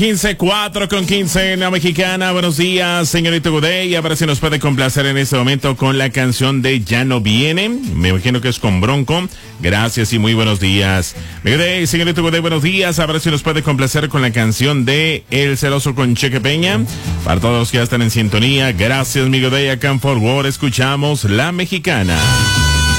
15:04 en la mexicana. Buenos días, señorito Goday. A ver si nos puede complacer en este momento con la canción de Ya no viene. Me imagino que es con Bronco. Gracias y muy buenos días. Goday, señorito Goday, buenos días. A ver si nos puede complacer con la canción de El Celoso con Cheque Peña. Para todos los que ya están en sintonía, gracias, mi Goday. Acá en Fort Worth escuchamos La Mexicana.